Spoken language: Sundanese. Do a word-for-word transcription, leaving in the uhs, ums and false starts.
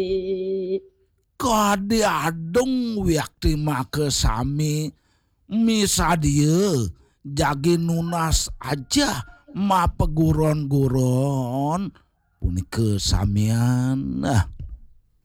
Kode adung wiakti make sami misa dieu jagi nunas aja ma peguron-guron punike samian nah